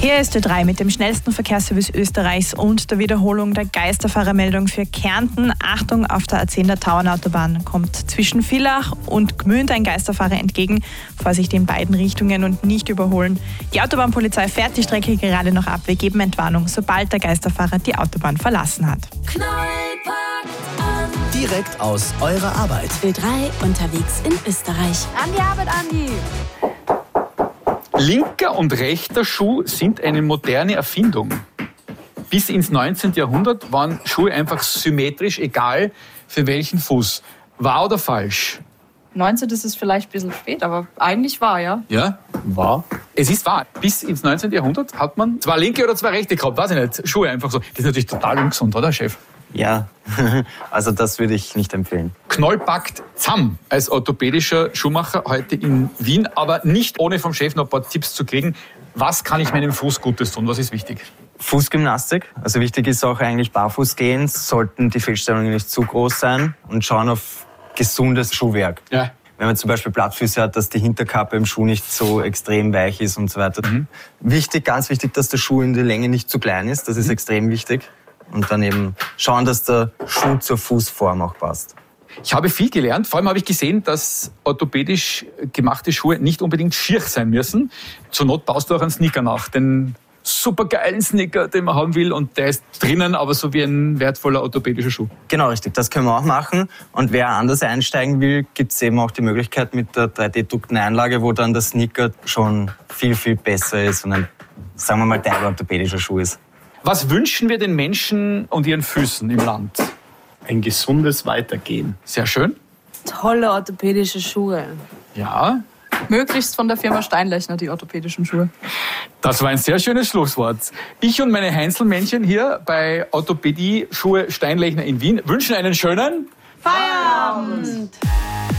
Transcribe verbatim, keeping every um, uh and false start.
Hier ist Ö drei mit dem schnellsten Verkehrsservice Österreichs und der Wiederholung der Geisterfahrermeldung für Kärnten. Achtung, auf der A zehn der Tauernautobahn kommt zwischen Villach und Gmünd ein Geisterfahrer entgegen. Vorsicht in beiden Richtungen und nicht überholen. Die Autobahnpolizei fährt die Strecke gerade noch ab. Wir geben Entwarnung, sobald der Geisterfahrer die Autobahn verlassen hat. Direkt aus eurer Arbeit. Ö drei unterwegs in Österreich. An die Arbeit, Andi! Linker und rechter Schuh sind eine moderne Erfindung. Bis ins neunzehnten Jahrhundert waren Schuhe einfach symmetrisch, egal für welchen Fuß. Wahr oder falsch? neunzehnten ist es vielleicht ein bisschen spät, aber eigentlich wahr, ja. Ja? Wahr? Es ist wahr. Bis ins neunzehnten Jahrhundert hat man zwei linke oder zwei rechte gehabt, weiß ich nicht. Schuhe einfach so. Das ist natürlich total ungesund, oder, Chef? Ja, also das würde ich nicht empfehlen. Knoll packt zusammen als orthopädischer Schuhmacher heute in Wien, aber nicht ohne vom Chef noch ein paar Tipps zu kriegen. Was kann ich meinem Fuß Gutes tun? Was ist wichtig? Fußgymnastik. Also wichtig ist auch eigentlich barfuß gehen. Sollten die Fehlstellungen nicht zu groß sein und schauen auf gesundes Schuhwerk. Ja. Wenn man zum Beispiel Plattfüße hat, dass die Hinterkappe im Schuh nicht so extrem weich ist und so weiter. Mhm. Wichtig, ganz wichtig, dass der Schuh in der Länge nicht zu klein ist. Das ist mhm. extrem wichtig. Und dann eben schauen, dass der Schuh zur Fußform auch passt. Ich habe viel gelernt. Vor allem habe ich gesehen, dass orthopädisch gemachte Schuhe nicht unbedingt schier sein müssen. Zur Not baust du auch einen Sneaker nach. Den supergeilen Sneaker, den man haben will. Und der ist drinnen, aber so wie ein wertvoller orthopädischer Schuh. Genau, richtig. Das können wir auch machen. Und wer anders einsteigen will, gibt es eben auch die Möglichkeit mit der drei D-druckten Einlage, wo dann der Sneaker schon viel, viel besser ist und ein, sagen wir mal, der orthopädischer Schuh ist. Was wünschen wir den Menschen und ihren Füßen im Land? Ein gesundes Weitergehen. Sehr schön. Tolle orthopädische Schuhe. Ja. Möglichst von der Firma Steinlechner, die orthopädischen Schuhe. Das war ein sehr schönes Schlusswort. Ich und meine Heinzelmännchen hier bei Orthopädie Schuhe Steinlechner in Wien wünschen einen schönen Feierabend!